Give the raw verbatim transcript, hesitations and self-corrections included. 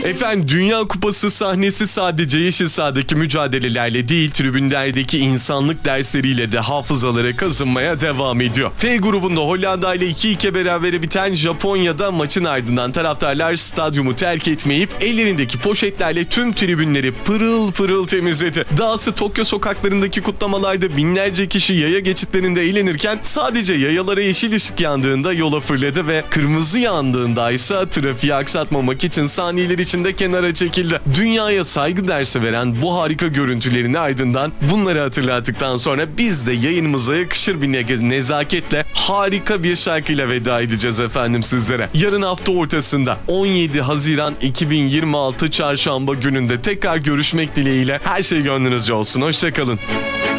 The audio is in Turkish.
Efendim, Dünya Kupası sahnesi sadece yeşil sahadaki mücadelelerle değil, tribünlerdeki insanlık dersleriyle de hafızalara kazınmaya devam ediyor. F grubunda Hollanda ile iki iki berabere biten Japonya'da maçın ardından taraftarlar stadyumu terk etmeyip ellerindeki poşetlerle tüm tribünleri pırıl pırıl temizledi. Dahası Tokyo sokaklarındaki kutlamalarda binlerce kişi yaya geçitlerinde eğlenirken sadece yayalara yeşil ışık yandığında yola fırladı ve kırmızı yandığında ise trafiği aksatmamak için saniyeler içinde kenara çekildi. Dünyaya saygı dersi veren bu harika görüntülerin ardından bunları hatırlattıktan sonra biz de yayınımıza yakışır bir ne- nezaketle harika bir şarkıyla veda edeceğiz efendim sizlere. Yarın hafta ortasında on yedi Haziran iki bin yirmi altı Çarşamba gününde tekrar görüşmek dileğiyle her şey gönlünüzce olsun. Hoşçakalın.